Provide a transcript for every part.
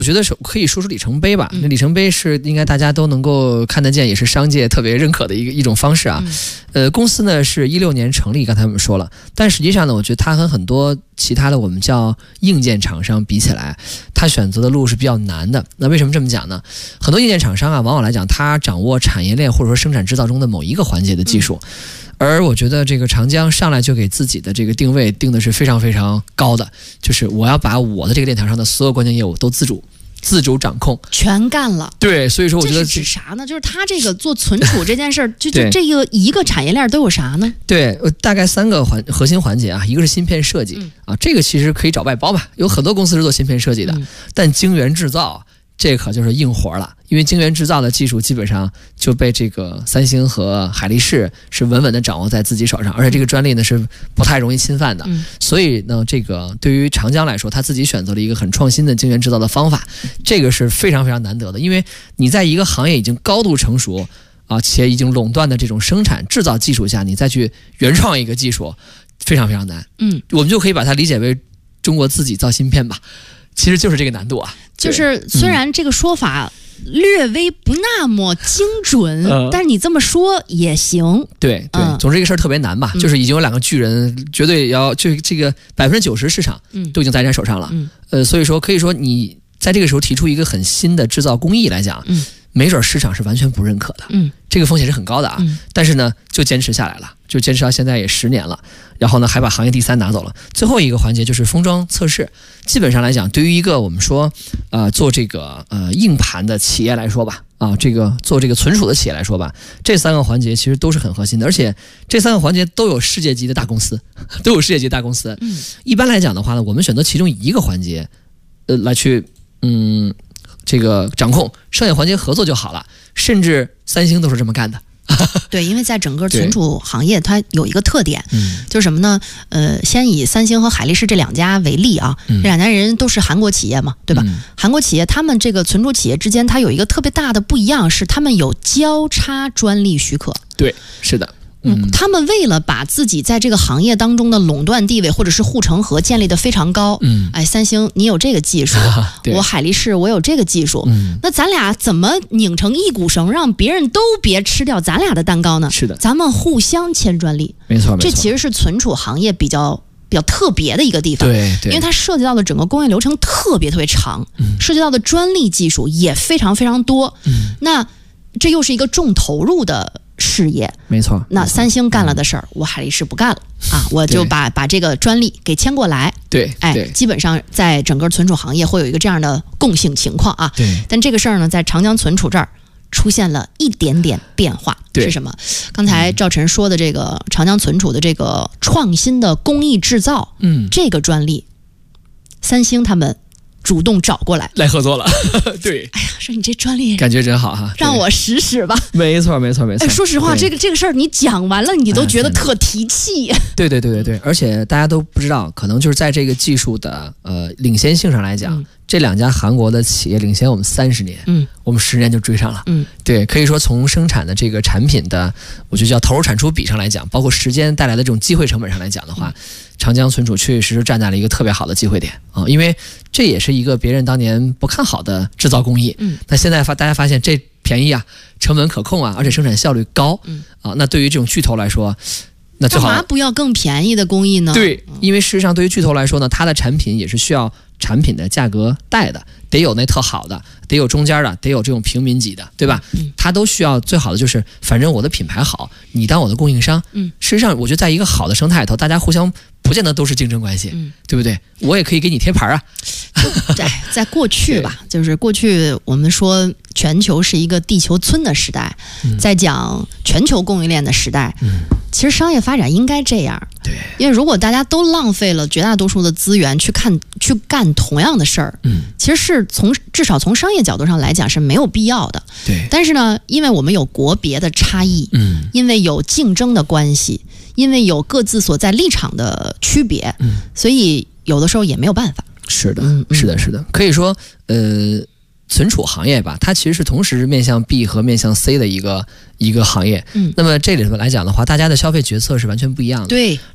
我觉得是可以说出里程碑吧。那里程碑是应该大家都能够看得见，也是商界特别认可的一种方式啊。公司呢是16年成立，刚才我们说了，但实际上呢，我觉得它和很多其他的我们叫硬件厂商比起来，它选择的路是比较难的。那为什么这么讲呢？很多硬件厂商啊，往往来讲，它掌握产业链或者说生产制造中的某一个环节的技术。而我觉得这个长江上来就给自己的这个定位定的是非常非常高的，就是我要把我的这个链条上的所有关键业务都自主掌控，全干了。 对，所以说我觉得这是指啥呢？就是他这个做存储这件事儿，就这一个产业链都有啥呢？ 对，大概3个核心环节啊，一个是芯片设计啊，这个其实可以找外包嘛，有很多公司是做芯片设计的，但晶圆制造这可就是硬活了，因为晶圆制造的技术基本上就被这个三星和海力士是稳稳的掌握在自己手上，而且这个专利呢是不太容易侵犯的。所以呢，这个对于长江来说，他自己选择了一个很创新的晶圆制造的方法，这个是非常非常难得的，因为你在一个行业已经高度成熟啊，且已经垄断的这种生产制造技术下，你再去原创一个技术，非常非常难。我们就可以把它理解为中国自己造芯片吧。其实就是这个难度啊， 就是虽然这个说法略微不那么精准，但是你这么说也行。 对对，总之这个事儿特别难吧，就是已经有2个巨人，绝对要就这个90%市场都已经在人家手上了。所以说可以说你在这个时候提出一个很新的制造工艺来讲，没准市场是完全不认可的。这个风险是很高的啊。但是呢，就坚持下来了，就坚持到现在也10年了。然后呢，还把行业第3拿走了。最后一个环节就是封装测试。基本上来讲，对于一个我们说做这个硬盘的企业来说吧，这个做这个存储的企业来说吧，这3个环节其实都是很核心的，而且这3个环节都有世界级的大公司，一般来讲的话呢，我们选择其中一个环节来去这个掌控，剩下环节合作就好了。甚至三星都是这么干的。 对，因为在整个存储行业，它有一个特点，就是什么呢？先以三星和海力士这2家为例啊，这2家人都是韩国企业嘛，对吧？韩国企业，他们这个存储企业之间，它有一个特别大的不一样，是他们有交叉专利许可。 对，是的。 他们为了把自己在这个行业当中的垄断地位或者是护城河建立得非常高，三星你有这个技术，我海力士我有这个技术，那咱俩怎么拧成一股绳，让别人都别吃掉咱俩的蛋糕呢？ 是的， 咱们互相签专利， 没错， 这其实是存储行业比较特别的一个地方。 对， 因为它涉及到的整个工业流程特别长，涉及到的专利技术也非常非常多。那这又是一个重投入的事业， 没错。 那三星干了的事儿，我海力士不干了啊！我就把这个专利给签过来。 对， 基本上在整个存储行业会有一个这样的共性情况啊。 对。 但这个事儿呢，在长江存储这儿出现了一点点变化，是什么？刚才赵晨说的这个长江存储的这个创新的工艺制造，这个专利，三星他们主动找过来合作了。对， 哎呀，说你这专利感觉真好哈， 让我使吧。 没错。 说实话，这个事儿你讲完了，你都觉得特提气。 对，而且大家都不知道，可能就是在这个技术的领先性上来讲，这2家韩国的企业领先我们30年，我们10年就追上了。对，可以说从生产的这个产品的，我觉得叫投入产出比上来讲，包括时间带来的这种机会成本上来讲的话，长江存储确确实实站在了一个特别好的机会点啊，因为这也是一个别人当年不看好的制造工艺。那现在大家发现这便宜啊，成本可控啊，而且生产效率高那对于这种巨头来说，那最好干嘛不要更便宜的工艺呢？ 对，因为事实上对于巨头来说呢，它的产品也是需要产品的价格带的，得有那特好的，得有中间的，得有这种平民级的，对吧？它都需要最好的，就是反正我的品牌好，你当我的供应商。事实上我觉得在一个好的生态里头，大家互相不见得都是竞争关系，对不对？我也可以给你贴牌啊。 在过去吧，就是过去我们说全球是一个地球村的时代，在讲全球供应链的时代，其实商业发展应该这样。 对， 因为如果大家都浪费了绝大多数的资源去干同样的事儿，其实是至少从商业角度上来讲是没有必要的。 对， 但是呢，因为我们有国别的差异，因为有竞争的关系，因为有各自所在立场的区别，所以有的时候也没有办法。 是的，可以说存储行业吧，它其实是同时面向 B 和面向 C 的一个行业。那么这里头来讲的话，大家的消费决策是完全不一样的。 对，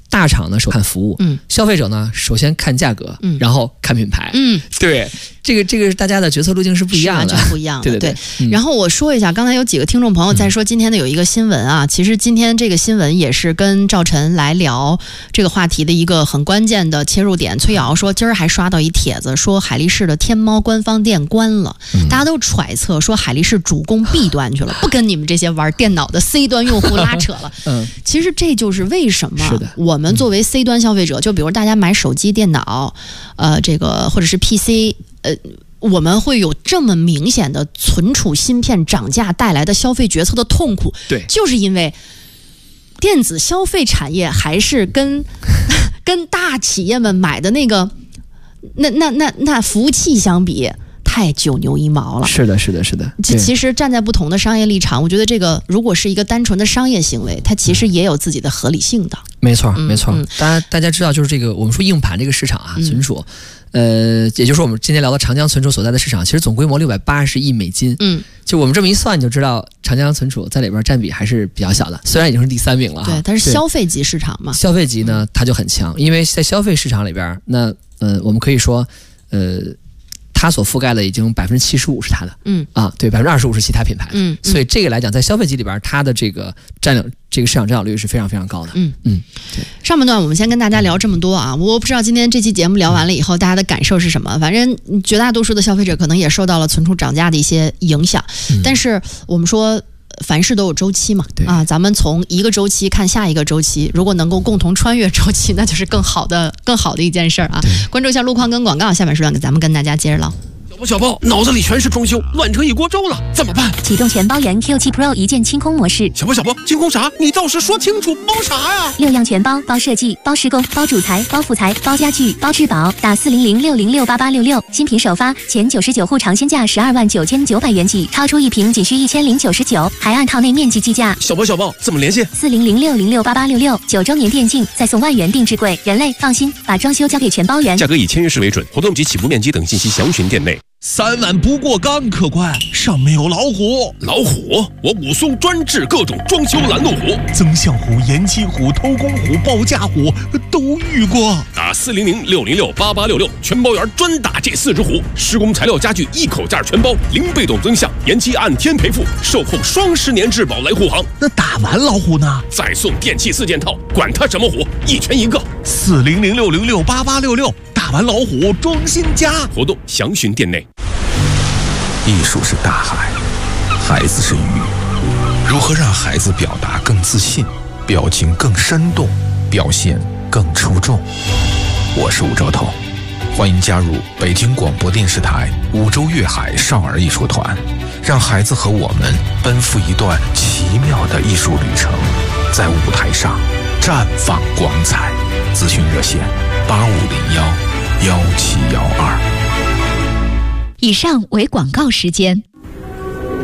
大厂呢首看服务，消费者呢首先看价格，然后看品牌，对，这个大家的决策路径是不一样的， 完全不一样的， 对。 然后我说一下，刚才有几个听众朋友在说今天的有一个新闻啊，其实今天这个新闻也是跟赵晨来聊这个话题的一个很关键的切入点。崔瑶说今儿还刷到一帖子，说海力士的天猫官方店关了，大家都揣测说海力士主攻 B 端去了，不跟你们这些玩电脑的 C 端用户拉扯了。其实这就是为什么我们作为 C 端消费者，就比如大家买手机、电脑，这个或者是 PC，我们会有这么明显的存储芯片涨价带来的消费决策的痛苦， 对， 就是因为电子消费产业还是跟大企业们买的那个那服务器相比太九牛一毛了。是的。其实站在不同的商业立场，我觉得这个如果是一个单纯的商业行为，它其实也有自己的合理性的。 没错。大家知道，就是这个我们说硬盘这个市场啊，存储。也就是我们今天聊的长江存储所在的市场，其实总规模680亿美金。就我们这么一算，你就知道长江存储在里边占比还是比较小的，虽然已经是第3名了。 对，它是消费级市场嘛。 消费级呢，它就很强，因为在消费市场里边，那我们可以说，它所覆盖的已经75%是它的，对，25%是其他品牌的，所以这个来讲，在消费级里边，它的这个市场占有率是非常非常高的。对。 上半段我们先跟大家聊这么多啊，我不知道今天这期节目聊完了以后，大家的感受是什么？反正绝大多数的消费者可能也受到了存储涨价的一些影响，但是我们说凡事都有周期嘛，咱们从一个周期看下一个周期，如果能够共同穿越周期，那就是更好的一件事啊。关注一下路况跟广告，下面时段咱们跟大家接着唠。 小包脑子里全是装修，乱成一锅粥了，怎么办？ 启动全包原 Q7 Pro 一键清空模式。 小包，清空啥？你倒是说清楚，包啥呀 ？6样全包，包设计，包施工，包主材，包副材，包家具，包质保。打40060688866，新品首发，前99户尝鲜价129900元起，超出1瓶仅需1099，还按套内面积计价。 小包，怎么联系 ？40060688866，9周年电竞，再送万元定制柜。人类放心，把装修交给全包原。 价格以签约时为准，活动及起步面积等信息详询店内。 3碗不过冈，客官，上面有老虎。 老虎？我武松专治各种装修拦路虎， 增项虎、延期虎、偷工虎、报价虎都遇过。 打40060688866，全包员专打这4只虎。施工材料家具一口价全包，零被动增项，延期按天赔付，售后双10年质保来护航。 那打完老虎呢？ 再送电器4件套，管他什么虎，一拳一个。 40060688866，打完老虎装新家。 活动详询店内。 艺术是大海，孩子是鱼。如何让孩子表达更自信，表情更生动，表现更出众？我是吴兆头，欢迎加入北京广播电视台五洲粤海少儿艺术团，让孩子和我们奔赴一段奇妙的艺术旅程，在舞台上绽放光彩。咨询热线8501-1712。 以上为广告时间。